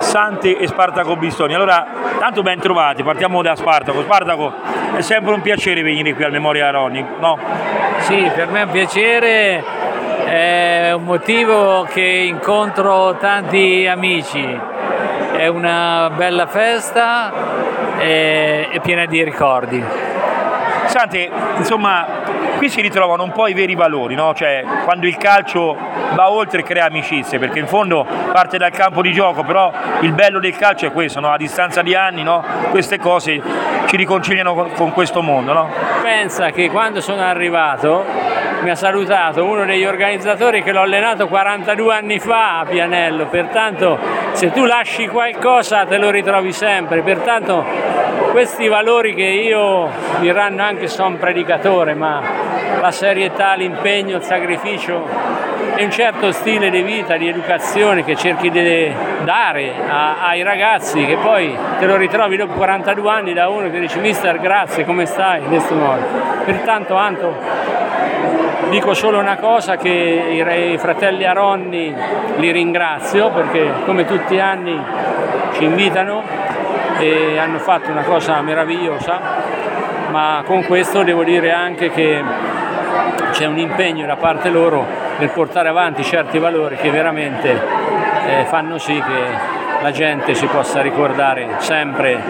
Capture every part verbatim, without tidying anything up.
Sante e Spartaco Bistoni. Allora, tanto ben trovati, partiamo da Spartaco. Spartaco, è sempre un piacere venire qui al Memorial Aronny, no? Sì, per me è un piacere, è un motivo che incontro tanti amici, è una bella festa e è piena di ricordi. Sante, insomma, qui si ritrovano un po' i veri valori, no? Cioè, quando il calcio va oltre crea amicizie, perché in fondo parte dal campo di gioco, però il bello del calcio è questo, no? A distanza di anni, no? Queste cose ci riconciliano con, con questo mondo, no? Pensa che quando sono arrivato mi ha salutato uno degli organizzatori che l'ho allenato quarantadue anni fa a Pianello, pertanto se tu lasci qualcosa te lo ritrovi sempre, pertanto questi valori che io diranno anche sono un predicatore, ma la serietà, l'impegno, il sacrificio e un certo stile di vita, di educazione che cerchi di dare a, ai ragazzi, che poi te lo ritrovi dopo quarantadue anni da uno che dice mister grazie, come stai? In questo modo. Pertanto Anto, dico solo una cosa, che i, i fratelli Aronny li ringrazio perché come tutti gli anni ci invitano e hanno fatto una cosa meravigliosa, ma con questo devo dire anche che c'è un impegno da parte loro nel portare avanti certi valori che veramente eh, fanno sì che la gente si possa ricordare sempre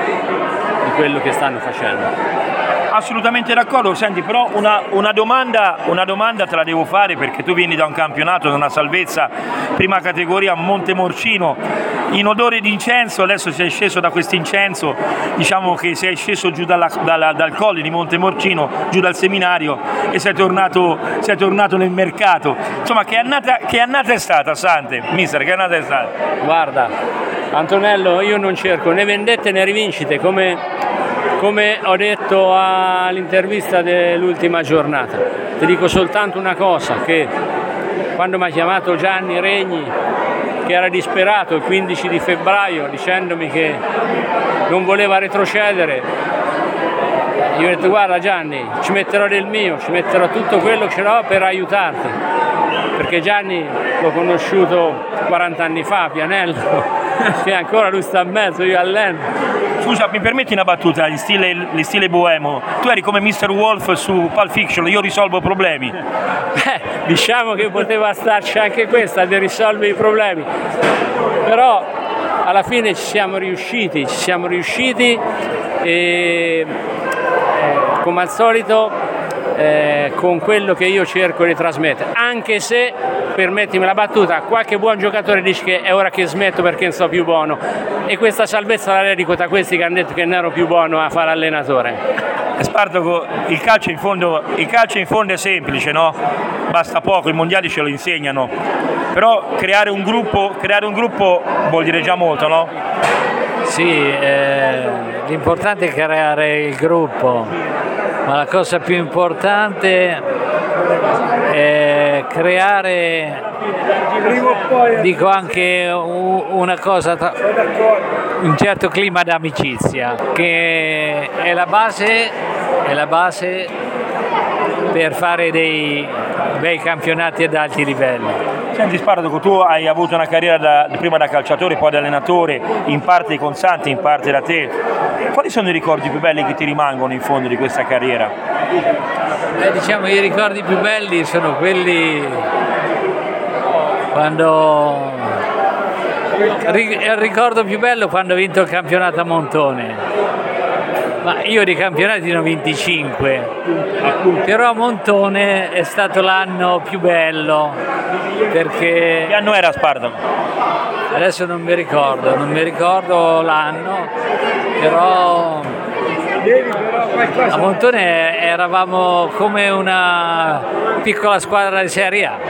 di quello che stanno facendo. Assolutamente d'accordo, senti, però una, una, domanda, una domanda te la devo fare, perché tu vieni da un campionato, da una salvezza prima categoria a Montemorcino, in odore di incenso, adesso sei sceso da questo incenso, diciamo che sei sceso giù dalla, dalla, dal colle di Montemorcino, giù dal seminario e sei tornato, sei tornato nel mercato. Insomma, che annata, che annata è stata, Sante? Mister, che annata è stata? Guarda, Antonello, io non cerco né vendette né rivincite, come... Come ho detto all'intervista dell'ultima giornata, ti dico soltanto una cosa, che quando mi ha chiamato Gianni Regni, che era disperato il quindici di febbraio dicendomi che non voleva retrocedere, io ho detto guarda Gianni, ci metterò del mio, ci metterò tutto quello che ce l'ho per aiutarti, perché Gianni l'ho conosciuto quaranta anni fa a Pianello, che ancora lui sta in mezzo, io alleno. Scusa, mi permetti una battuta in stile, in stile boemo? Tu eri come mister Wolf su Pulp Fiction, io risolvo problemi. Beh, diciamo che poteva starci anche questa, di risolvere i problemi. Però alla fine ci siamo riusciti, ci siamo riusciti e come al solito eh, con quello che io cerco di trasmettere, anche se, permettimi la battuta, qualche buon giocatore dice che è ora che smetto perché non so più buono, e questa salvezza la dedico a questi che hanno detto che non ero più buono a fare allenatore. Spartaco, il calcio in fondo, il calcio in fondo è semplice, no? Basta poco, i mondiali ce lo insegnano, però creare un gruppo, creare un gruppo vuol dire già molto, no? Sì, eh, l'importante è creare il gruppo, ma la cosa più importante è creare, dico anche una cosa, un certo clima d'amicizia, che è la base, è la base per fare dei bei campionati ad alti livelli. Senti Spartaco, tu hai avuto una carriera da, prima da calciatore, poi da allenatore, in parte con Santi, in parte da te. Quali sono i ricordi più belli che ti rimangono in fondo di questa carriera? Beh, diciamo i ricordi più belli sono quelli quando il ricordo più bello quando ho vinto il campionato a Montone. Ma io di campionati ne ho venticinque, però Montone è stato l'anno più bello, perché... Che anno era Spartaco? Adesso non mi ricordo, non mi ricordo l'anno, però a Montone eravamo come una piccola squadra di Serie A.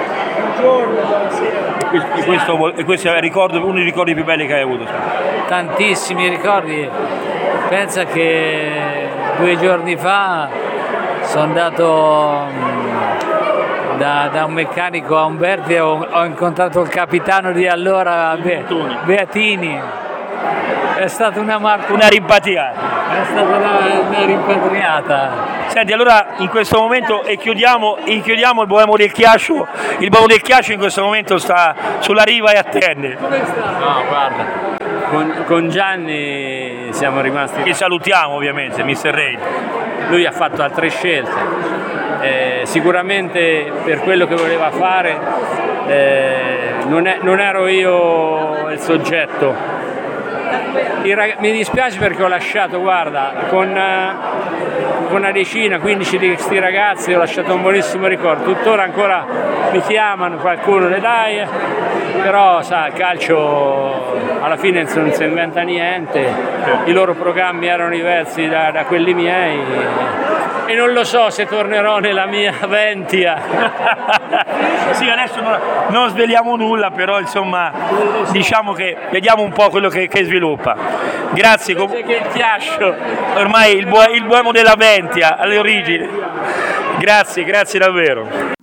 E questo, e questo è ricordo, uno dei ricordi più belli che hai avuto? Tantissimi ricordi. Pensa che due giorni fa sono andato da, da un meccanico a Umberti e ho, ho incontrato il capitano di allora, Be, Beatini. È stata una marca, una rimpatriata. È stata una, una rimpatriata. Senti, allora in questo momento e chiudiamo, e chiudiamo il Boemo del Chiascio. Il Boemo del Chiascio in questo momento sta sulla riva e attende. Come sta? No, guarda. con, con Gianni siamo rimasti... Che salutiamo ovviamente, mister Reid. Lui ha fatto altre scelte, eh, sicuramente per quello che voleva fare eh, non, è, non ero io il soggetto. I rag... Mi dispiace perché ho lasciato, guarda, con, uh, con una decina, quindici di questi ragazzi ho lasciato un buonissimo ricordo, tuttora ancora mi chiamano, qualcuno le dai, però sa, il calcio alla fine non si inventa niente, i loro programmi erano diversi da, da quelli miei e non lo so se tornerò nella mia Ventia. Sì, adesso non, non sveliamo nulla, però insomma diciamo che vediamo un po' quello che, che sviluppa. Grazie. Com- che il chiascio. Ormai il, bu- il buono della Ventia alle origini. Grazie, grazie davvero.